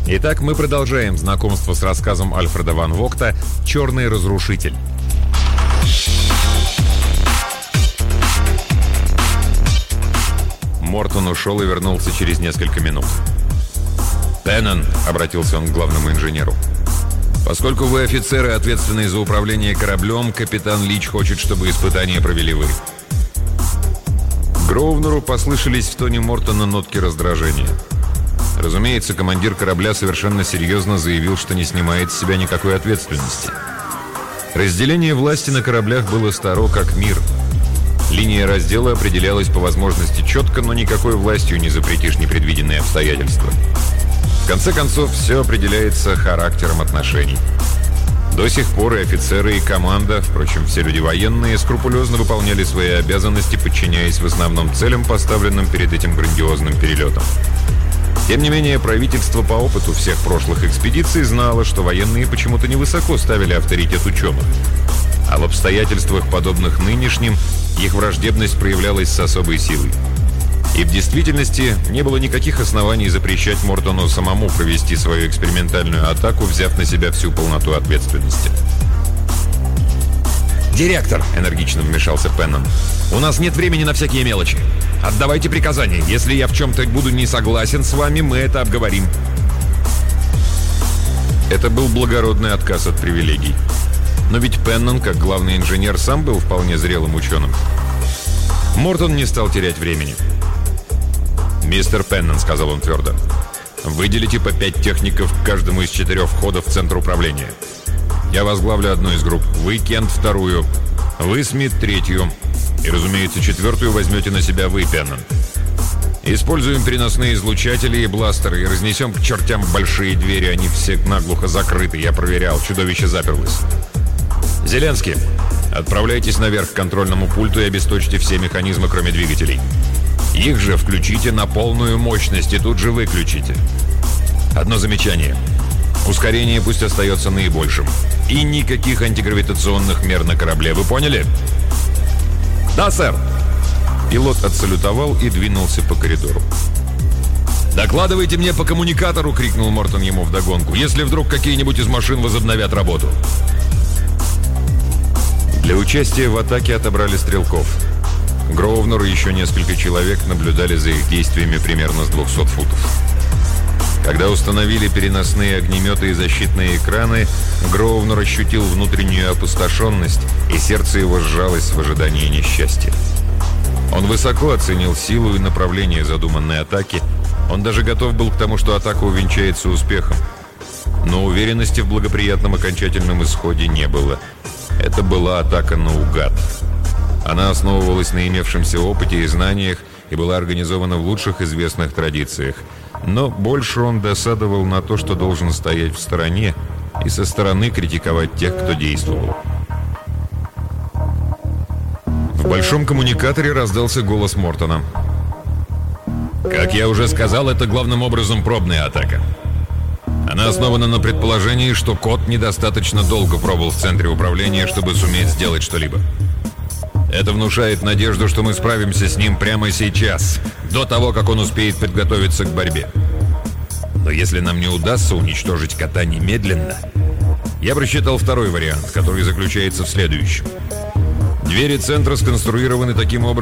Итак, мы продолжаем знакомство с рассказом Альфреда ван Вогта «Черный разрушитель». Мортон ушел и вернулся через несколько минут. «Пеннон», — обратился он к главному инженеру, — «поскольку вы офицеры, ответственные за управление кораблем, капитан Лич хочет, чтобы испытания провели вы». Гроувнеру послышались в тоне Мортона нотки раздражения. Разумеется, командир корабля совершенно серьезно заявил, что не снимает с себя никакой ответственности. Разделение власти на кораблях было старо как мир. Линия раздела определялась по возможности четко, но никакой властью не запретишь непредвиденные обстоятельства. В конце концов, все определяется характером отношений. До сих пор и офицеры, и команда, впрочем, все люди военные, скрупулезно выполняли свои обязанности, подчиняясь в основном целям, поставленным перед этим грандиозным перелетом. Тем не менее, правительство по опыту всех прошлых экспедиций знало, что военные почему-то невысоко ставили авторитет ученых. А в обстоятельствах, подобных нынешним, их враждебность проявлялась с особой силой. И в действительности не было никаких оснований запрещать Мортону самому провести свою экспериментальную атаку, взяв на себя всю полноту ответственности. «Директор!» — энергично вмешался Пеннон. «У нас нет времени на всякие мелочи. Отдавайте приказания. Если я в чем-то буду не согласен с вами, мы это обговорим». Это был благородный отказ от привилегий. Но ведь Пеннон, как главный инженер, сам был вполне зрелым ученым. Мортон не стал терять времени. «Мистер Пеннон», — сказал он твердо, — «выделите по 5 техников к каждому из 4 входов в центр управления. Я возглавлю одну из групп, вы, Кент, вторую, вы, Смит, третью, и, разумеется, 4-ю возьмете на себя вы, Пеннон. Используем переносные излучатели и бластеры и разнесем к чертям большие двери, они все наглухо закрыты, я проверял, чудовище заперлось. Зеленский, отправляйтесь наверх к контрольному пульту и обесточьте все механизмы, кроме двигателей. Их же включите на полную мощность и тут же выключите. Одно замечание. Ускорение пусть остается наибольшим. И никаких антигравитационных мер на корабле. Вы поняли?» «Да, сэр!» Пилот отсалютовал и двинулся по коридору. «Докладывайте мне по коммуникатору!» — крикнул Мортон ему вдогонку. «Если вдруг какие-нибудь из машин возобновят работу!» Для участия в атаке отобрали стрелков. Гроувнер и еще несколько человек наблюдали за их действиями примерно с 200 футов. Когда установили переносные огнеметы и защитные экраны, Гроувнер ощутил внутреннюю опустошенность, и сердце его сжалось в ожидании несчастья. Он высоко оценил силу и направление задуманной атаки. Он даже готов был к тому, что атака увенчается успехом. Но уверенности в благоприятном окончательном исходе не было. Это была атака наугад. Она основывалась на имевшемся опыте и знаниях и была организована в лучших известных традициях. Но больше он досадовал на то, что должен стоять в стороне и со стороны критиковать тех, кто действовал. В большом коммуникаторе раздался голос Мортона. «Как я уже сказал, это главным образом пробная атака. Она основана на предположении, что кот недостаточно долго пробыл в центре управления, чтобы суметь сделать что-либо. Это внушает надежду, что мы справимся с ним прямо сейчас, до того, как он успеет подготовиться к борьбе. Но если нам не удастся уничтожить кота немедленно, я просчитал второй вариант, который заключается в следующем. Двери центра сконструированы таким образом,